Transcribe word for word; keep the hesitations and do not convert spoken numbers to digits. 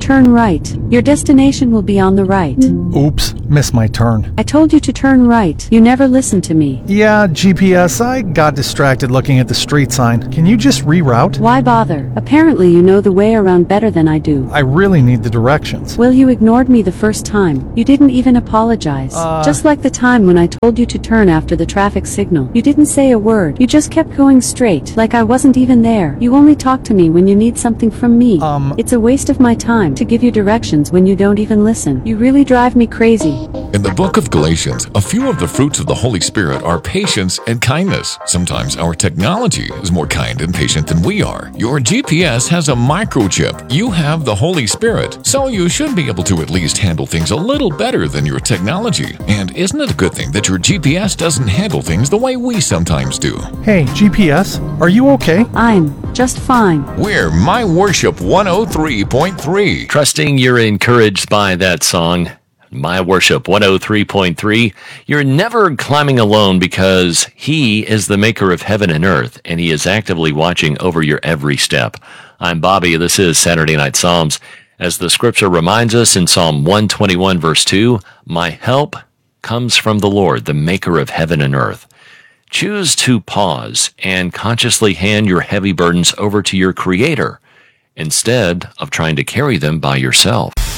Turn right. Your destination will be on the right. Oops, missed my turn. I told you to turn right. You never listened to me. Yeah, G P S, I got distracted looking at the street sign. Can you just reroute? Why bother? Apparently you know the way around better than I do. I really need the directions. Well, you ignored me the first time. You didn't even apologize. Uh... Just like the time when I told you to turn after the traffic signal. You didn't say a word. You just kept going straight, like I wasn't even there. You only talk to me when you need something from me. Um... It's a waste of my time to give you directions when you don't even listen. You really drive me crazy. In the book of Galatians, a few of the fruits of the Holy Spirit are patience and kindness. Sometimes our technology is more kind and patient than we are. Your G P S has a microchip. You have the Holy Spirit, so you should be able to at least handle things a little better than your technology. And isn't it a good thing that your G P S doesn't handle things the way we sometimes do? Hey, G P S, are you okay? I'm just fine. We're My Worship one oh three point three. Trusting you're encouraged by that song. My Worship one oh three point three. You're never climbing alone because He is the maker of heaven and earth, and He is actively watching over your every step. I'm Bobby. This is Saturday Night Psalms. As the scripture reminds us in Psalm one twenty-one, verse two, my help comes from the Lord, the maker of heaven and earth. Choose to pause and consciously hand your heavy burdens over to your Creator instead of trying to carry them by yourself.